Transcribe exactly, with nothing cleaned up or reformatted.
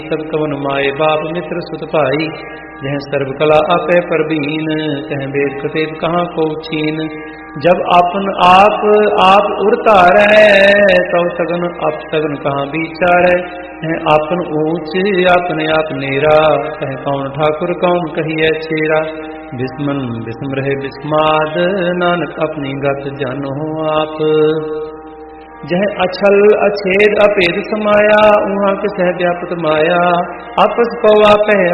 सब कवन माए बाप मित्र सुत भाई। यह सर्व कला आपे परबीन कह वेद कतेब कहाँ को छीन। जब आपन आप आप उरतारै तव सगन आप सगन कहाँ विचारै। आपन ऊंच आपने आप नेरा कह कौन ठाकुर कौन कहिए छेरा। बिस्मन बिस्म रहे बिस्माद नानक अपनी गत जानो आप। जह अछल अछेद अपेद समाया उहाँ के सह व्यापत माया। आपस पवा कह